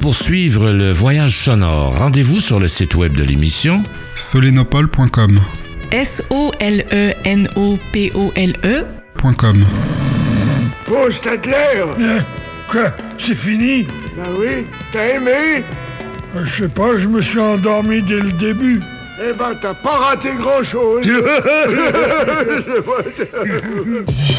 poursuivre le voyage sonore. Rendez-vous sur le site web de l'émission solenopole.com. SOLENOPOLE.com. Bon, Stadler! Quoi? C'est fini? Ben oui, t'as aimé? Je sais pas, je me suis endormi dès le début. Eh ben, t'as pas raté grand-chose.